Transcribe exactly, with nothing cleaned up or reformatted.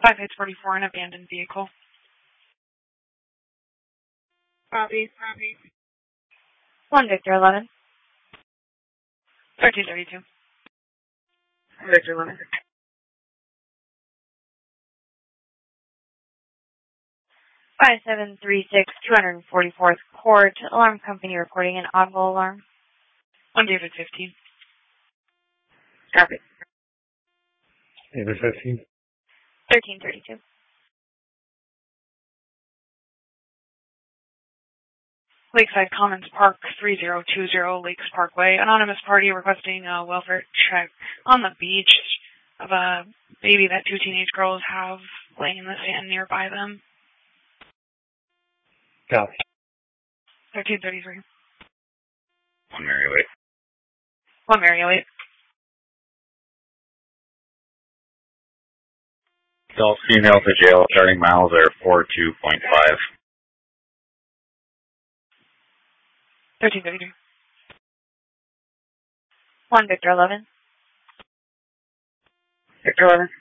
five eight forty-four, an abandoned vehicle. Copy, copy. one Victor eleven. thirteen thirty-two. Victor eleven. five seven three six, two hundred forty-fourth Court. Alarm company reporting an audible alarm. one David fifteen. Copy. David fifteen. thirteen thirty-two. Lakeside Commons Park, three zero two zero Lakes Parkway. Anonymous party requesting a welfare check on the beach of a baby that two teenage girls have laying in the sand nearby them. Copy. thirteen thirty-three. One Mary Wait. One Mary Elliott. Adult female to jail. Starting miles are four two point five. thirteen thirty-three. one Victor eleven. Victor eleven.